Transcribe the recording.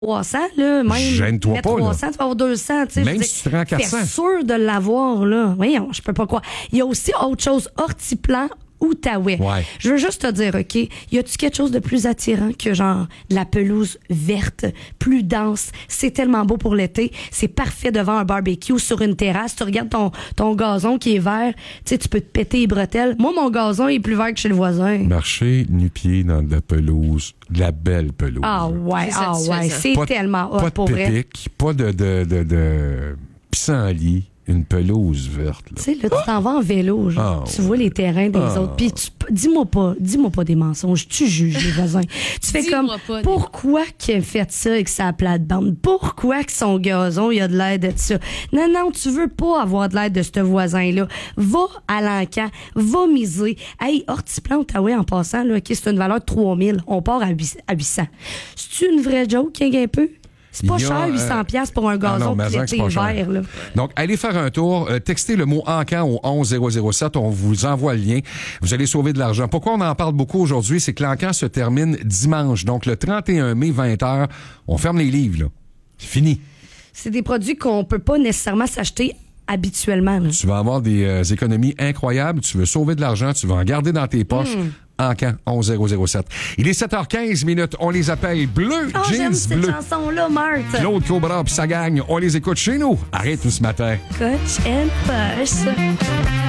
300, là, même. Gêne-toi pas, 300, là. tu vas avoir 200, tu sais. Même si tu te rends 400. T'es sûr de l'avoir, là. Voyons, je peux pas croire. Il y a aussi autre chose, Hortiplan Outaouais. Ouais. Je veux juste te dire, OK, y a-tu quelque chose de plus attirant que genre de la pelouse verte, plus dense? C'est tellement beau pour l'été. C'est parfait devant un barbecue sur une terrasse. Tu regardes ton gazon qui est vert, tu sais, tu peux te péter les bretelles. Moi, mon gazon est plus vert que chez le voisin. Marcher nu-pied dans de la pelouse, de la belle pelouse. Ah ouais, c'est Pas de- tellement hot Pas de pour vrai. pépic, pas de pissenlit, une pelouse verte. Là. Tu sais, là, tu t'en vas en vélo, genre. Tu vois les terrains des autres. Puis dis-moi pas des mensonges. Tu juges les voisins. Tu fais comme, pourquoi qu'il a fait ça avec sa plate-bande? Pourquoi que son gazon, il a de l'aide de ça? Non, tu veux pas avoir de l'aide de ce voisin-là. Va à l'encan, va miser. Hey, Hortiplan Outaouais, en passant, là, OK, c'est une valeur de 3000. On part à 800. C'est une vraie joke, un peu? C'est pas cher, 800 piastres pour un gazon qui est vert. Là. Donc, allez faire un tour. Textez le mot Encan au 11007. On vous envoie le lien. Vous allez sauver de l'argent. Pourquoi on en parle beaucoup aujourd'hui? C'est que l'Encan se termine dimanche. Donc, le 31 mai, 20h, on ferme les livres. Là. C'est fini. C'est des produits qu'on peut pas nécessairement s'acheter habituellement. Là. Tu vas avoir des économies incroyables. Tu veux sauver de l'argent. Tu vas en garder dans tes poches. Encan, 11007. Il est 7h15 minutes. On les appelle Bleu Jeans j'aime cette Bleu. chanson-là, Marthe. Claude Cobra puis sa gang. On les écoute chez nous. Arrête-nous ce matin. Coach and Push.